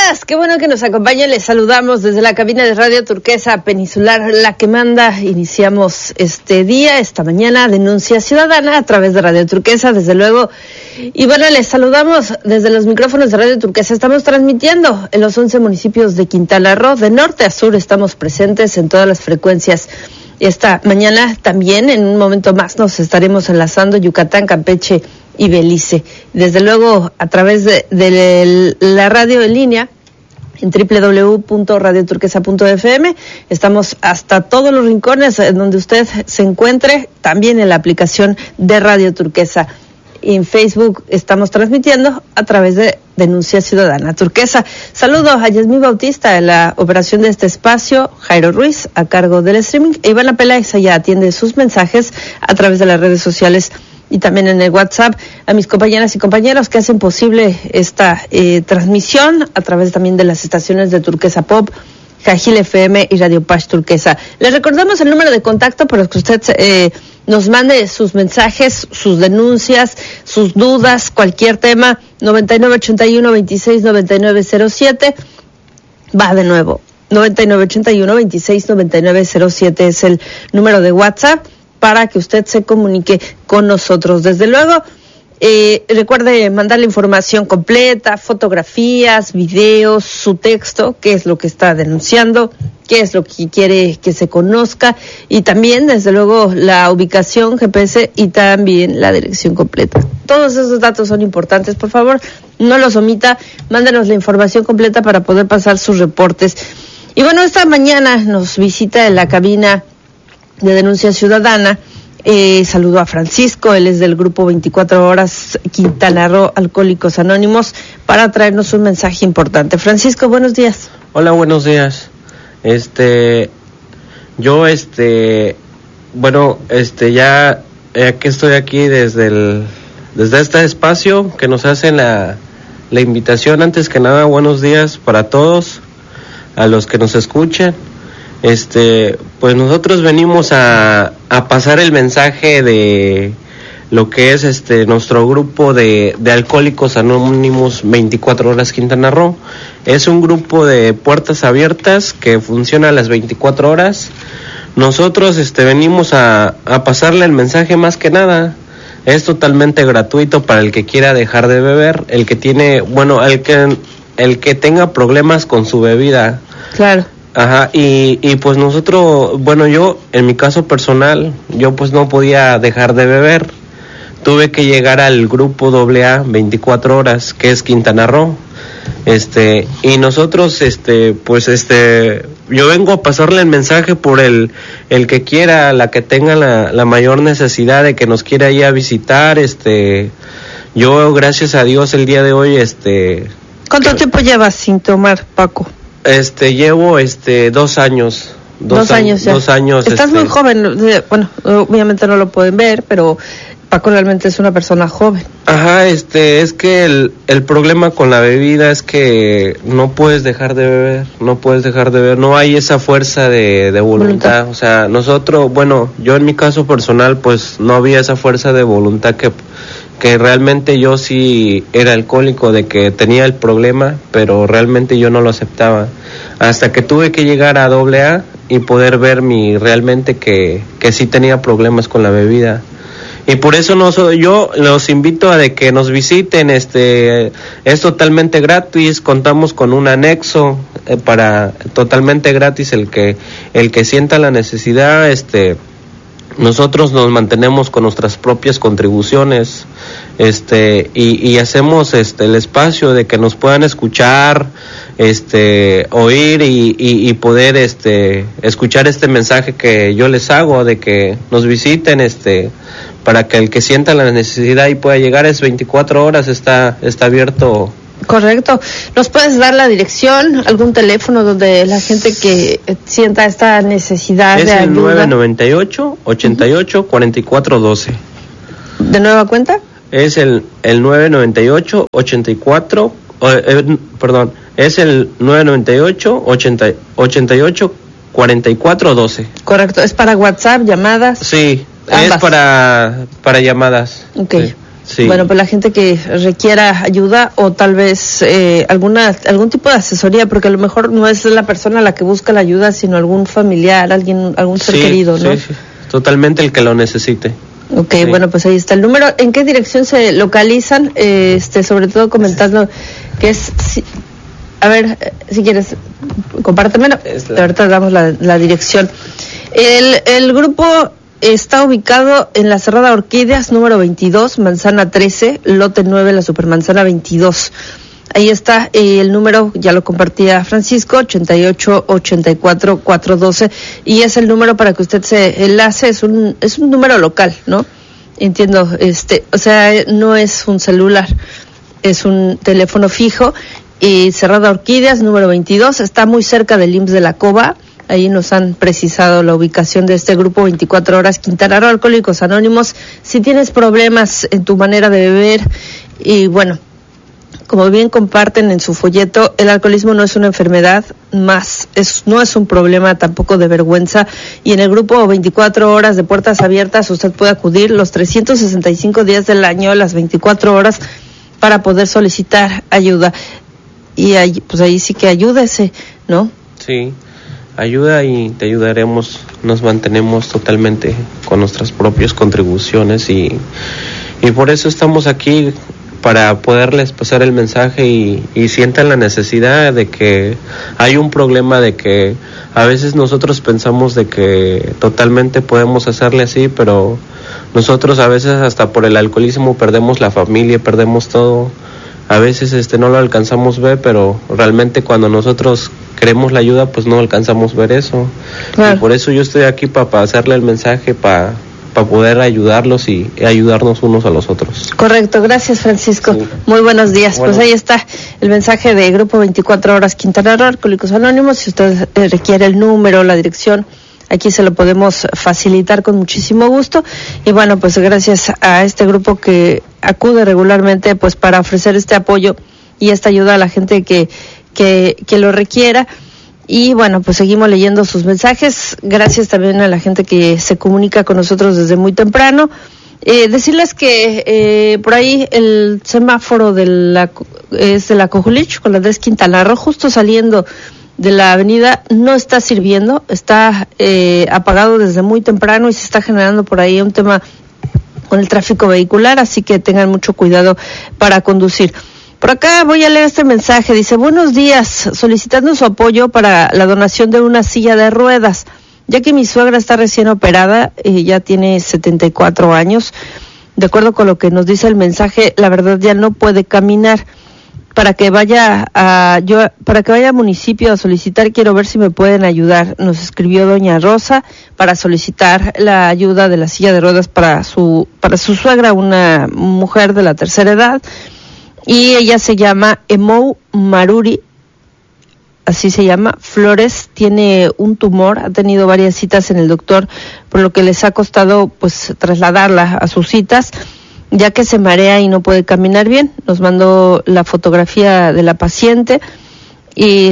días, qué bueno que nos acompañen. Les saludamos desde la cabina de Radio Turquesa Peninsular, la que manda. Iniciamos este día, esta mañana, Denuncia Ciudadana a través de Radio Turquesa, desde luego. Y bueno, les saludamos desde los micrófonos de Radio Turquesa. Estamos transmitiendo en los 11 municipios de Quintana Roo, de norte a sur. Estamos presentes en todas las frecuencias. Esta mañana también, en un momento más, nos estaremos enlazando Yucatán, Campeche y Belice. Desde luego, a través de la radio en línea, en www.radioturquesa.fm, estamos hasta todos los rincones en donde usted se encuentre, también en la aplicación de Radio Turquesa. Y en Facebook estamos transmitiendo a través de Denuncia Ciudadana Turquesa. Saludo a Yasmín Bautista en la operación de este espacio, Jairo Ruiz a cargo del streaming, e Ivana Peláez ya atiende sus mensajes a través de las redes sociales y también en el WhatsApp, a mis compañeras y compañeros que hacen posible esta transmisión a través también de las estaciones de Turquesa Pop, Jajil FM y Radio Paz Turquesa. Les recordamos el número de contacto para que usted nos mande sus mensajes, sus denuncias, sus dudas, cualquier tema. 9981-269907. Va de nuevo. 9981-269907 es el número de WhatsApp para que usted se comunique con nosotros. Desde luego, recuerde mandar la información completa, fotografías, videos, su texto, qué es lo que está denunciando, qué es lo que quiere que se conozca, y también, desde luego, la ubicación GPS y también la dirección completa. Todos esos datos son importantes, por favor, no los omita, mándenos la información completa para poder pasar sus reportes. Y bueno, esta mañana nos visita en la cabina de Denuncia Ciudadana. Saludo a Francisco, él es del grupo 24 Horas Quintana Roo Alcohólicos Anónimos, para traernos un mensaje importante. Francisco, buenos días. Hola, buenos días. Yo ya que estoy aquí desde este espacio que nos hacen la invitación. Antes que nada, buenos días para todos, a los que nos escuchan. Pues nosotros venimos a pasar el mensaje de lo que es nuestro grupo de Alcohólicos Anónimos 24 Horas Quintana Roo. Es un grupo de puertas abiertas que funciona a las 24 horas. Nosotros venimos a pasarle el mensaje más que nada. Es totalmente gratuito para el que quiera dejar de beber, el que tenga problemas con su bebida. Claro. Ajá, y pues nosotros, yo, en mi caso personal, yo pues no podía dejar de beber. Tuve que llegar al grupo AA 24 horas, que es Quintana Roo. Y nosotros, yo vengo a pasarle el mensaje por el que quiera, la que tenga la mayor necesidad de que nos quiera ir a visitar. Yo, gracias a Dios, el día de hoy, ¿Cuánto tiempo llevas sin tomar, Paco? Llevo 2 años. 2 años ya. 2 años. Estás muy joven, bueno, obviamente no lo pueden ver, pero Paco realmente es una persona joven. Ajá, es que el problema con la bebida es que no puedes dejar de beber, no hay esa fuerza de voluntad. O sea, nosotros, yo en mi caso personal, pues no había esa fuerza de voluntad que realmente yo sí era alcohólico, de que tenía el problema, pero realmente yo no lo aceptaba. Hasta que tuve que llegar a AA y poder ver realmente que sí tenía problemas con la bebida. Y por eso yo los invito a de que nos visiten. Es totalmente gratis, contamos con un anexo para totalmente gratis, el que sienta la necesidad. Nosotros nos mantenemos con nuestras propias contribuciones, y hacemos el espacio de que nos puedan escuchar, oír y poder escuchar este mensaje que yo les hago, de que nos visiten, para que el que sienta la necesidad y pueda llegar. Es 24 horas, está abierto. Correcto. ¿Nos puedes dar la dirección, algún teléfono donde la gente que sienta esta necesidad de ayuda? Es el 998-88-4412. ¿De nueva cuenta? Es el 998-84, es el 998-88-4412. Correcto. ¿Es para WhatsApp, llamadas? Sí, ambas. Es para llamadas. Okay. Sí. Sí. Bueno, pues la gente que requiera ayuda o tal vez algún tipo de asesoría, porque a lo mejor no es la persona la que busca la ayuda, sino algún familiar, algún ser querido, ¿no? Sí, totalmente el que lo necesite. Ok, sí. Bueno, pues ahí está el número. ¿En qué dirección se localizan? Sobre todo comentando que es... a ver, si quieres, compártemelo. Ahorita damos la dirección. El grupo está ubicado en la Cerrada Orquídeas, número 22, Manzana 13, lote 9, la Supermanzana 22. Ahí está el número, ya lo compartía Francisco, 88-84-412, y es el número para que usted se enlace, es un número local, ¿no? Entiendo, o sea, no es un celular, es un teléfono fijo, y Cerrada Orquídeas, número 22, está muy cerca del IMSS de la Cova. Ahí nos han precisado la ubicación de este grupo 24 horas, Quintana Roo, Alcohólicos Anónimos. Si tienes problemas en tu manera de beber, y bueno, como bien comparten en su folleto, el alcoholismo no es una enfermedad, no es un problema tampoco de vergüenza, y en el grupo 24 horas de puertas abiertas usted puede acudir los 365 días del año, las 24 horas, para poder solicitar ayuda. Y ahí, pues ahí sí que ayúdese, ¿no? Sí. Ayuda y te ayudaremos, nos mantenemos totalmente con nuestras propias contribuciones y por eso estamos aquí, para poderles pasar el mensaje y sientan la necesidad de que hay un problema, de que a veces nosotros pensamos de que totalmente podemos hacerle así, pero nosotros a veces hasta por el alcoholismo perdemos la familia, perdemos todo. A veces no lo alcanzamos ver, pero realmente cuando nosotros queremos la ayuda, pues no alcanzamos ver eso. Claro. Y por eso yo estoy aquí para pasarle el mensaje, para poder ayudarlos y ayudarnos unos a los otros. Correcto, gracias Francisco. Sí. Muy buenos días. Bueno. Pues ahí está el mensaje de Grupo 24 Horas Quintana Roo, Alcohólicos Anónimos. Si usted requiere el número, la dirección, aquí se lo podemos facilitar con muchísimo gusto. Y bueno, pues gracias a este grupo que acude regularmente pues para ofrecer este apoyo y esta ayuda a la gente que lo requiera. Y bueno, pues seguimos leyendo sus mensajes. Gracias también a la gente que se comunica con nosotros desde muy temprano. Decirles que por ahí el semáforo es de la Cojulich con la Andrés Quintana Roo, justo saliendo de la avenida, no está sirviendo, está apagado desde muy temprano y se está generando por ahí un tema con el tráfico vehicular, así que tengan mucho cuidado para conducir. Por acá voy a leer este mensaje, dice: buenos días, solicitando su apoyo para la donación de una silla de ruedas, ya que mi suegra está recién operada, ya tiene 74 años, de acuerdo con lo que nos dice el mensaje, la verdad ya no puede caminar. Para que vaya a municipio a solicitar, quiero ver si me pueden ayudar. Nos escribió doña Rosa para solicitar la ayuda de la silla de ruedas para su suegra, una mujer de la tercera edad, y ella se llama Emou Maruri, así se llama, Flores, tiene un tumor, ha tenido varias citas en el doctor, por lo que les ha costado pues trasladarla a sus citas, ya que se marea y no puede caminar bien. Nos mandó la fotografía de la paciente y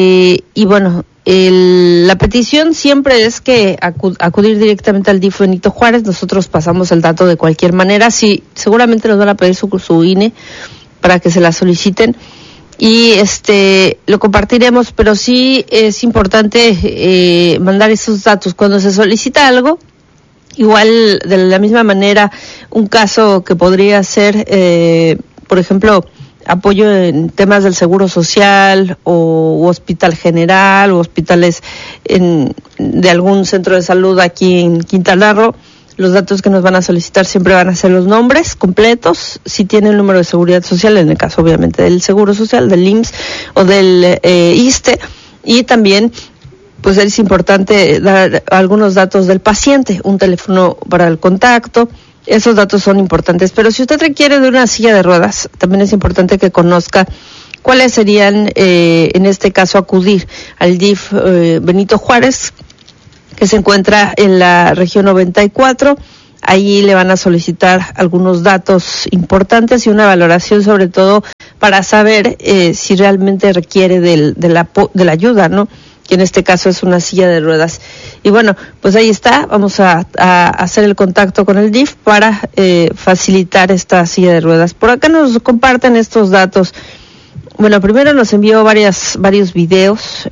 bueno, la petición siempre es que acudir directamente al DIF Benito Juárez. Nosotros pasamos el dato de cualquier manera, sí, seguramente nos van a pedir su INE para que se la soliciten y lo compartiremos, pero sí es importante mandar esos datos cuando se solicita algo. Igual, de la misma manera, un caso que podría ser, por ejemplo, apoyo en temas del Seguro Social o Hospital General o hospitales de algún centro de salud aquí en Quintana Roo. Los datos que nos van a solicitar siempre van a ser los nombres completos, si tiene el número de seguridad social, en el caso obviamente del Seguro Social, del IMSS o del ISSSTE, y también pues es importante dar algunos datos del paciente, un teléfono para el contacto, esos datos son importantes. Pero si usted requiere de una silla de ruedas, también es importante que conozca cuáles serían, en este caso, acudir al DIF Benito Juárez, que se encuentra en la región 94. Ahí le van a solicitar algunos datos importantes y una valoración, sobre todo para saber si realmente requiere de la ayuda, ¿no? que en este caso es una silla de ruedas. Y bueno, pues ahí está, vamos a hacer el contacto con el DIF para facilitar esta silla de ruedas. Por acá nos comparten estos datos. Bueno, primero nos envió varios videos,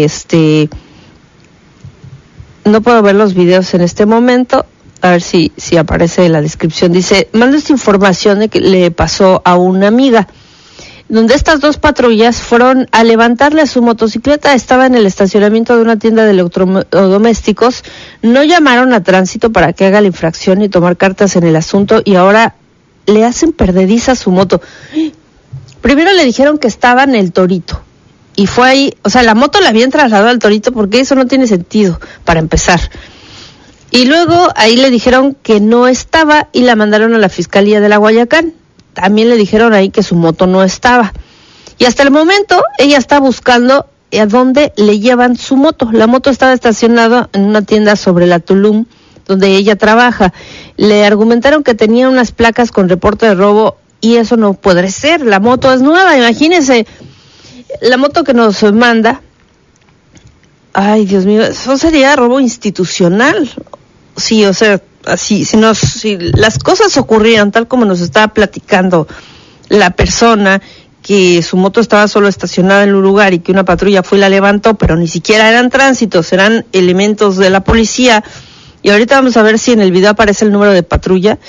no puedo ver los videos en este momento, a ver si aparece en la descripción. Dice, mando esta información de que le pasó a una amiga, donde estas dos patrullas fueron a levantarle a su motocicleta, estaba en el estacionamiento de una tienda de electrodomésticos, no llamaron a tránsito para que haga la infracción y tomar cartas en el asunto, y ahora le hacen perdediza su moto. Primero le dijeron que estaba en el Torito, y fue ahí, o sea, la moto la habían trasladado al Torito, porque eso no tiene sentido, para empezar. Y luego ahí le dijeron que no estaba, y la mandaron a la Fiscalía de la Guayacán. También le dijeron ahí que su moto no estaba. Y hasta el momento ella está buscando a dónde le llevan su moto. La moto estaba estacionada en una tienda sobre la Tulum, donde ella trabaja. Le argumentaron que tenía unas placas con reporte de robo, y eso no puede ser. La moto es nueva, imagínense. La moto que nos manda, ay Dios mío, eso sería robo institucional. Sí, o sea, así, si las cosas ocurrieran tal como nos estaba platicando la persona, que su moto estaba solo estacionada en un lugar y que una patrulla fue y la levantó, pero ni siquiera eran tránsitos, eran elementos de la policía. Y ahorita vamos a ver si en el video aparece el número de patrulla,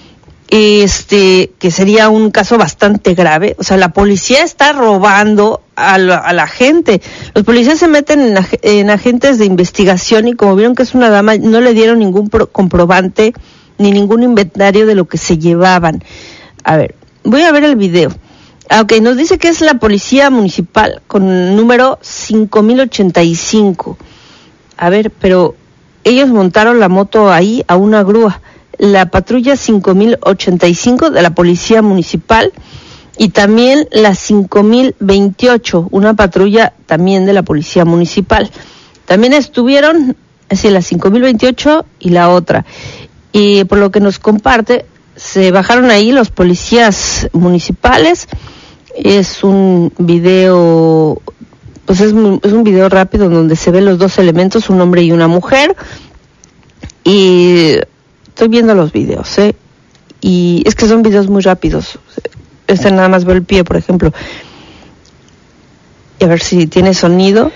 que sería un caso bastante grave. O sea, la policía está robando a la gente. Los policías se meten en agentes de investigación, y como vieron que es una dama, no le dieron ningún comprobante ni ningún inventario de lo que se llevaban. A ver, voy a ver el video. Ok, nos dice que es la policía municipal con número 5085. A ver, pero ellos montaron la moto ahí a una grúa. La patrulla 5085 de la policía municipal, y también la 5028, una patrulla también de la policía municipal. También estuvieron, así, la 5028 y la otra. Y por lo que nos comparte, se bajaron ahí los policías municipales. Es un video, pues es un video rápido donde se ven los dos elementos, un hombre y una mujer. Y estoy viendo los videos, y es que son videos muy rápidos. Nada más veo el pie, por ejemplo. Y a ver si tiene sonido.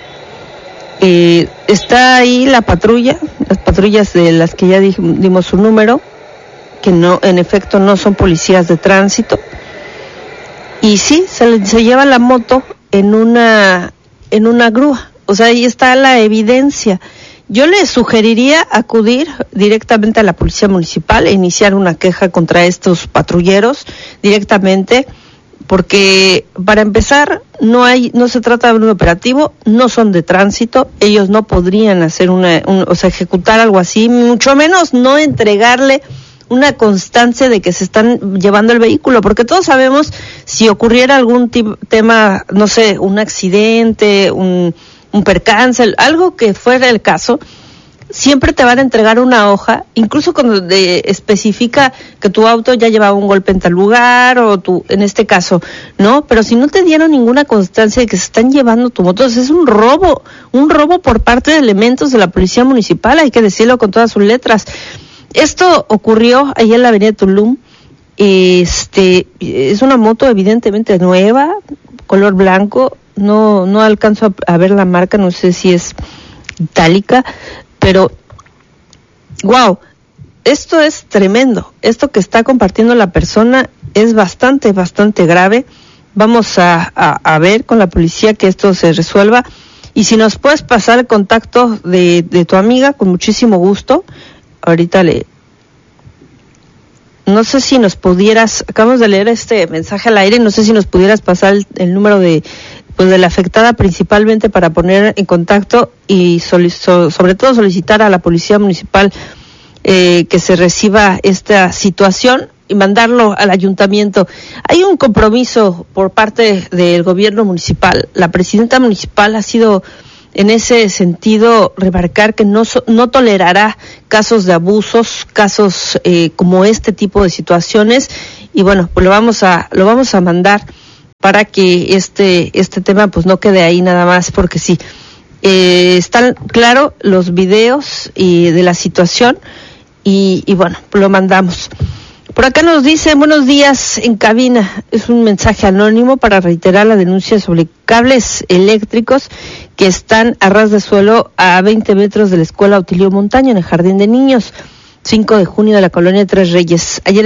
Está ahí la patrulla, las patrullas de las que ya dimos su número, que no, en efecto, no son policías de tránsito. Y sí, se lleva la moto en una grúa. O sea, ahí está la evidencia. Yo le sugeriría acudir directamente a la policía municipal e iniciar una queja contra estos patrulleros directamente, porque para empezar no se trata de un operativo, no son de tránsito, ellos no podrían hacer ejecutar algo así, mucho menos no entregarle una constancia de que se están llevando el vehículo, porque todos sabemos, si ocurriera algún tema, no sé, un accidente, un percance, algo que fuera el caso, siempre te van a entregar una hoja, incluso cuando especifica que tu auto ya llevaba un golpe en tal lugar, o en este caso, ¿no? Pero si no te dieron ninguna constancia de que se están llevando tu moto, es un robo por parte de elementos de la policía municipal, hay que decirlo con todas sus letras. Esto ocurrió allá en la avenida Tulum. Es una moto evidentemente nueva, color blanco. No alcanzo a ver la marca, no sé si es itálica, pero wow, esto es tremendo. Esto que está compartiendo la persona es bastante grave. Vamos a ver con la policía que esto se resuelva, y si nos puedes pasar el contacto de tu amiga, con muchísimo gusto. Ahorita no sé si nos pudieras, acabamos de leer este mensaje al aire, no sé si nos pudieras pasar el número de la afectada, principalmente para poner en contacto y sobre todo solicitar a la policía municipal que se reciba esta situación y mandarlo al ayuntamiento. Hay un compromiso por parte del gobierno municipal. La presidenta municipal ha sido, en ese sentido, remarcar que no tolerará casos de abusos, casos como este tipo de situaciones, y bueno, pues lo vamos a mandar para que este tema pues no quede ahí nada más porque sí. Están, claro, los videos de la situación y bueno, lo mandamos. Por acá nos dicen, buenos días en cabina, es un mensaje anónimo para reiterar la denuncia sobre cables eléctricos que están a ras de suelo a 20 metros de la escuela Autilio Montaño en el Jardín de Niños, 5 de junio de la colonia Tres Reyes. Ayer